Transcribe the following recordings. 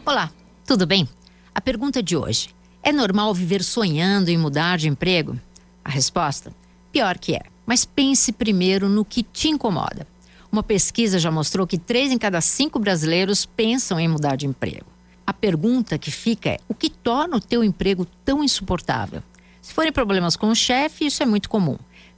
Olá, tudo bem? A pergunta de hoje: é normal viver sonhando em mudar de emprego? A resposta: pior que é, mas pense primeiro no que te incomoda. Uma pesquisa já mostrou que 3 em cada 5 brasileiros pensam em mudar de emprego. A pergunta que fica é: o que torna o teu emprego tão insuportável? Se forem problemas com o chefe, isso é muito comum.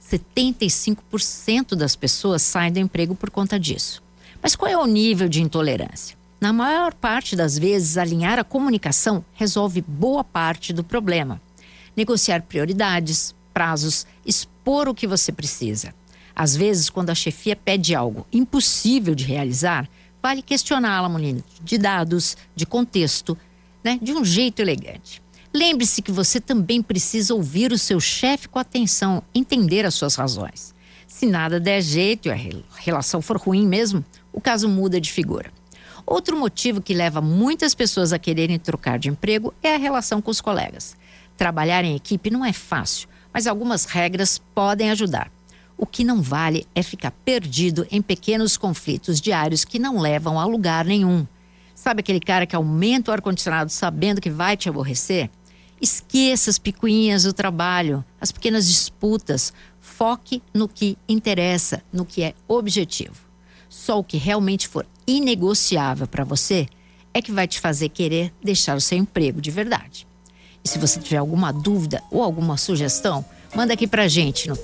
75% das pessoas saem do emprego por conta disso. Mas qual é o nível de intolerância? Na maior parte das vezes, alinhar a comunicação resolve boa parte do problema. Negociar prioridades, prazos, expor o que você precisa. Às vezes, quando a chefia pede algo impossível de realizar, vale questioná-la, munindo de dados, de contexto, de um jeito elegante. Lembre-se que você também precisa ouvir o seu chefe com atenção, entender as suas razões. Se nada der jeito e a relação for ruim mesmo, o caso muda de figura. Outro motivo que leva muitas pessoas a quererem trocar de emprego é a relação com os colegas. Trabalhar em equipe não é fácil, mas algumas regras podem ajudar. O que não vale é ficar perdido em pequenos conflitos diários que não levam a lugar nenhum. Sabe aquele cara que aumenta o ar-condicionado sabendo que vai te aborrecer? Esqueça as picuinhas do trabalho, as pequenas disputas. Foque no que interessa, no que é objetivo. Só o que realmente for inegociável para você é que vai te fazer querer deixar o seu emprego de verdade. E se você tiver alguma dúvida ou alguma sugestão, manda aqui pra gente no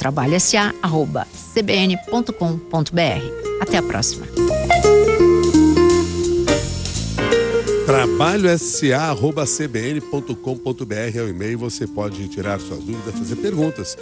trabalhosa@cbn.com.br. Até a próxima. trabalhosa@cbn.com.br é o e-mail. Você pode tirar suas dúvidas, fazer perguntas.